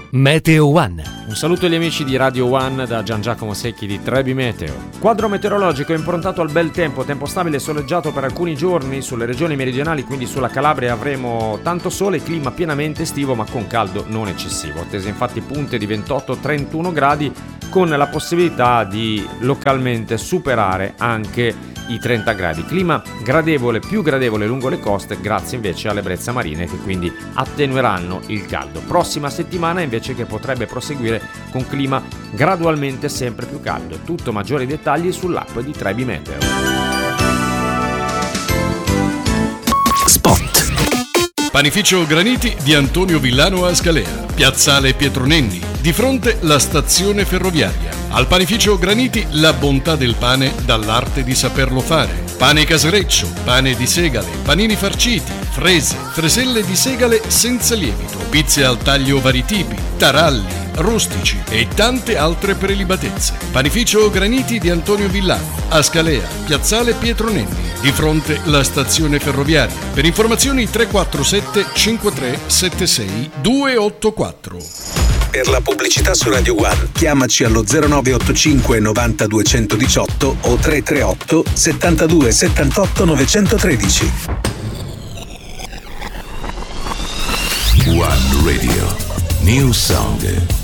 Meteo One. Un saluto agli amici di Radio One da Gian Giacomo Secchi di Trebi Meteo. Quadro meteorologico improntato al bel tempo stabile e soleggiato per alcuni giorni sulle regioni meridionali, quindi sulla Calabria avremo tanto sole, clima pienamente estivo ma con caldo non eccessivo. Attese infatti punte di 28-31 gradi con la possibilità di localmente superare anche i 30 gradi. Clima gradevole, più gradevole lungo le coste, grazie invece alle brezze marine che quindi attenueranno il caldo. Prossima settimana invece che potrebbe proseguire con clima gradualmente sempre più caldo. Tutto, maggiori dettagli sull'app di Trebi Meteo. Spot. Panificio Graniti di Antonio Villano a Scalea, Piazzale Pietro Nenni, di fronte la stazione ferroviaria. Al panificio Graniti la bontà del pane dall'arte di saperlo fare. Pane casereccio, pane di segale, panini farciti, frese, freselle di segale senza lievito, pizze al taglio vari tipi, taralli, rustici e tante altre prelibatezze. Panificio Graniti di Antonio Villano, a Scalea, Piazzale Pietro Nenni, di fronte la stazione ferroviaria. Per informazioni 347 53 76 284. Per la pubblicità su Radio One, chiamaci allo 0985 90 218 o 338 72 78 913. One Radio. New song.